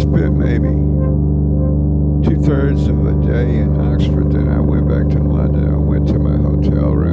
spent maybe 2/3 of a day in Oxford. Then I went back to London. I went to my hotel